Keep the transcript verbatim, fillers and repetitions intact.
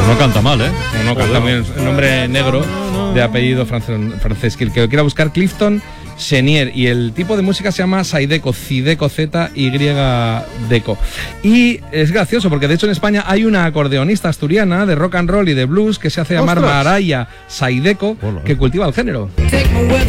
Pues no canta mal, ¿eh? No, no canta bien. El nombre negro de apellido francés, francés. Que el que lo quiera buscar, Clifton Chenier, y el tipo de música se llama Zydeco, Zydeco, Z Y Deco. Y es gracioso porque de hecho en España hay una acordeonista asturiana de rock and roll y de blues que se hace llamar ¡Ostras! Maraya Zydeco, que cultiva el género.